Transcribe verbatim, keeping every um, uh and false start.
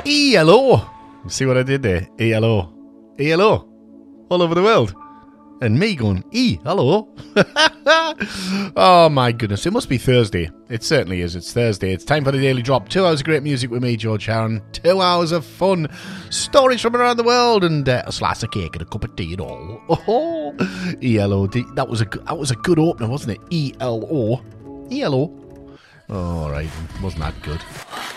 E L O. See what I did there? E L O. E L O. All over the world. And me going, E, hello. Oh my goodness, it must be Thursday. It certainly is, it's Thursday. It's time for the Daily Drop. Two hours of great music with me, George Sharon. Two hours of fun. Stories from around the world and uh, a slice of cake and a cup of tea and all. Oh, E L O. That was a, that was a good opener, wasn't it? E L O. E L O. All right, wasn't that good?